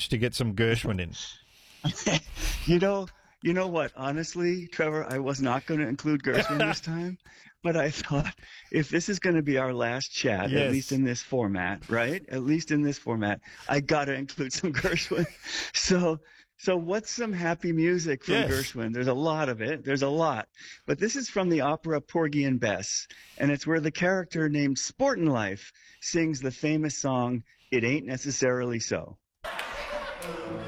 reach to get some Gershwin in? You know, you know what? Honestly, Trevor, I was not going to include Gershwin this time, but I thought if this is going to be our last chat, at least Yes. in this format, right? At least in this format, I got to include some Gershwin. So, so what's some happy music from Yes. Gershwin? There's a lot of it. There's a lot, but this is from the opera Porgy and Bess, and it's where the character named Sportin' Life sings the famous song "It Ain't Necessarily So."